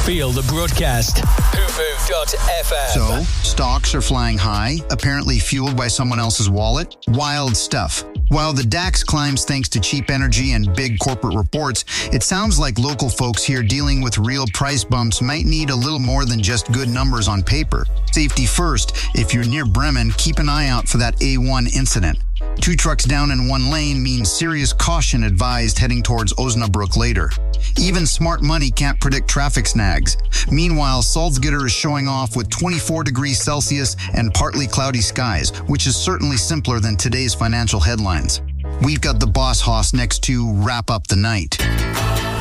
Feel the broadcast. Hoopoo.fm. So, stocks are flying high, apparently fueled by someone else's wallet. Wild stuff. While the DAX climbs thanks to cheap energy and big corporate reports, it sounds like local folks here dealing with real price bumps might need a little more than just good numbers on paper. Safety first. If you're near Bremen, keep an eye out for that A1 incident. 2 trucks down in one lane means serious caution advised heading towards Osnabrück later. Even smart money can't predict traffic snags. Meanwhile, Salzgitter is showing off with 24 degrees Celsius and partly cloudy skies, which is certainly simpler than today's financial headlines. We've got the Boss Hoss next to wrap up the night.